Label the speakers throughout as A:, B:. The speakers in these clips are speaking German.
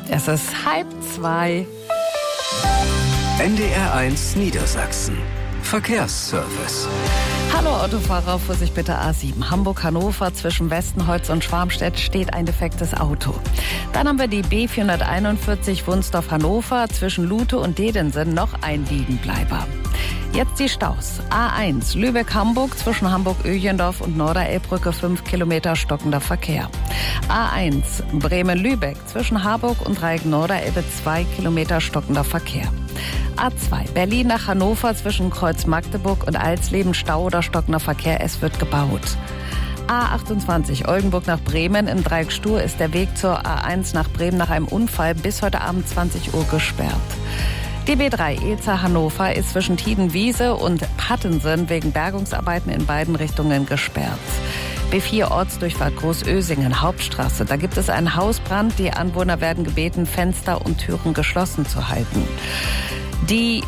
A: Es ist 1:30.
B: NDR1 Niedersachsen. Verkehrsservice.
A: Hallo Autofahrer, Vorsicht bitte A7. Hamburg-Hannover zwischen Westenholz und Schwarmstedt steht ein defektes Auto. Dann haben wir die B441 Wunsdorf-Hannover zwischen Lute und Dedensen noch ein Liegenbleiber. Jetzt die Staus. A1 Lübeck-Hamburg zwischen Hamburg-Öjendorf und Norderelbbrücke 5 Kilometer stockender Verkehr. A1 Bremen-Lübeck zwischen Harburg und Dreieck-Norderelbe 2 Kilometer stockender Verkehr. A2 Berlin nach Hannover zwischen Kreuz Magdeburg und Alsleben Stau oder stockender Verkehr, es wird gebaut. A28 Oldenburg nach Bremen im Dreieck Stur ist der Weg zur A1 nach Bremen nach einem Unfall bis heute Abend 20 Uhr gesperrt. Die B3 Ilza-Hannover ist zwischen Tiedenwiese und Pattensen wegen Bergungsarbeiten in beiden Richtungen gesperrt. B4 Ortsdurchfahrt Großösingen, Hauptstraße. Da gibt es einen Hausbrand. Die Anwohner werden gebeten, Fenster und Türen geschlossen zu halten. Die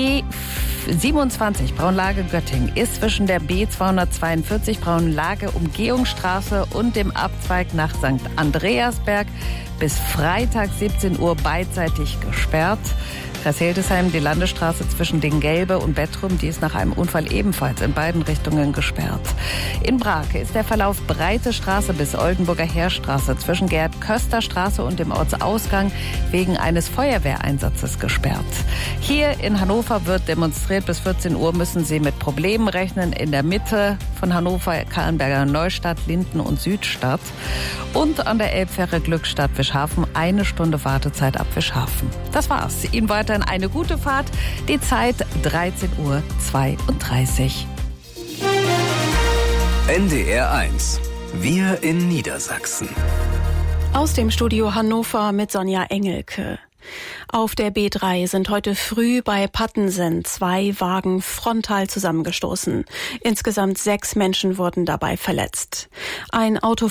A: B27 Braunlage-Göttingen ist zwischen der B242 Braunlage-Umgehungsstraße und dem Abzweig nach St. Andreasberg bis Freitag 17 Uhr beidseitig gesperrt. Kreis Hildesheim, die Landesstraße zwischen Dingelbe und Bettrum, die ist nach einem Unfall ebenfalls in beiden Richtungen gesperrt. In Brake ist der Verlauf Breite Straße bis Oldenburger Heerstraße zwischen Gerd-Köster-Straße und dem Ortsausgang wegen eines Feuerwehreinsatzes gesperrt. Hier in Hannover wird demonstriert. Bis 14 Uhr müssen Sie mit Problemen rechnen. In der Mitte von Hannover, Kahlenberger Neustadt, Linden und Südstadt. Und an der Elbfähre Glückstadt-Wischhafen 1 Stunde Wartezeit ab Wischhafen. Das war's. Ihnen weiterhin eine gute Fahrt. Die Zeit 13:32 Uhr.
B: NDR1. Wir in Niedersachsen.
C: Aus dem Studio Hannover mit Sonja Engelke. Auf der B3 sind heute früh bei Pattensen 2 Wagen frontal zusammengestoßen. Insgesamt 6 Menschen wurden dabei verletzt. Ein Auto